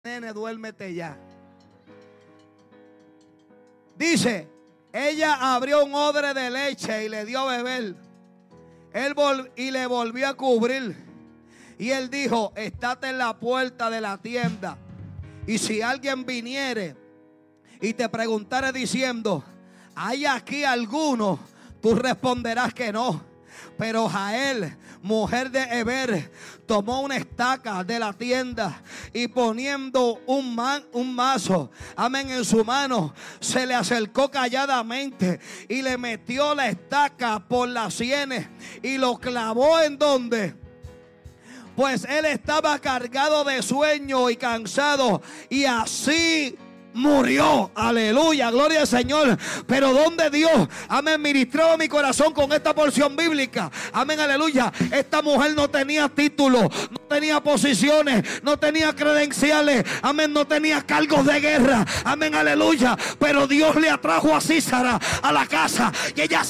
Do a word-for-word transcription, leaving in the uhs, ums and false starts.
nene, duérmete ya. Dice, ella abrió un odre de leche y le dio a beber. Él vol- y le volvió a cubrir. Y él dijo, estate en la puerta de la tienda. Y si alguien viniere y te preguntare diciendo, ¿hay aquí alguno? Tú responderás que no. Pero Jael, mujer de Heber, tomó una estaca de la tienda y poniendo un, man, un mazo, amén, en su mano, se le acercó calladamente y le metió la estaca por las sienes y lo clavó en donde, pues él estaba cargado de sueño y cansado, y así murió. Aleluya, gloria al Señor. Pero donde Dios, amén, ministraba mi corazón con esta porción bíblica, amén, aleluya. Esta mujer no tenía título, no tenía posiciones, no tenía credenciales, amén, no tenía cargos de guerra, amén, aleluya. Pero Dios le atrajo a Císara a la casa y ella